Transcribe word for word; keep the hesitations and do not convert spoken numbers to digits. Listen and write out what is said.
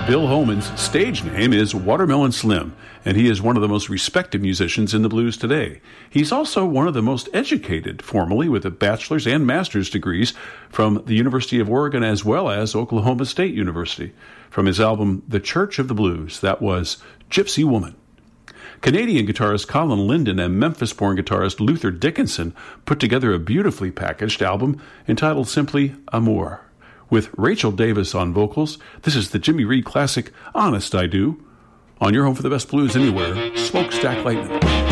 Bill Holman's stage name is Watermelon Slim, and he is one of the most respected musicians in the blues today. He's also one of the most educated, formally, with a bachelor's and master's degrees from the University of Oregon as well as Oklahoma State University. From his album, The Church of the Blues, that was Gypsy Woman. Canadian guitarist Colin Linden and Memphis-born guitarist Luther Dickinson put together a beautifully packaged album entitled simply Amour. With Rachel Davis on vocals, this is the Jimmy Reed classic Honest I Do, on your home for the best blues anywhere, Smokestack Lightning.